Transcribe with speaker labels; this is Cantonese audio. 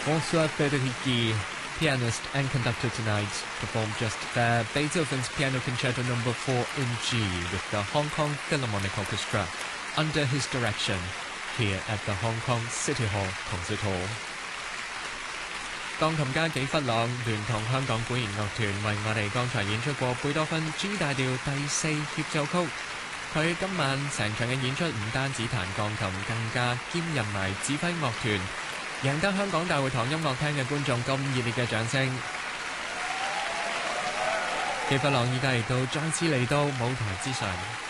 Speaker 1: François Federici, pianist and conductor tonight, performed just there Beethoven's Piano Concerto No. 4 in G with the Hong Kong Philharmonic Orchestra under his direction here at the Hong Kong City Hall Concert Hall. 鋼琴家紀弗朗聯同香港管弦樂團為我哋剛才演出過貝多芬 G 大調第4協奏曲。佢今晚成場嘅演出唔單止彈鋼琴，更加兼任埋指揮樂團，贏得香港大會堂音樂廳嘅觀眾咁熱烈嘅掌聲。紀弗朗依家亦都再次嚟到舞台之上。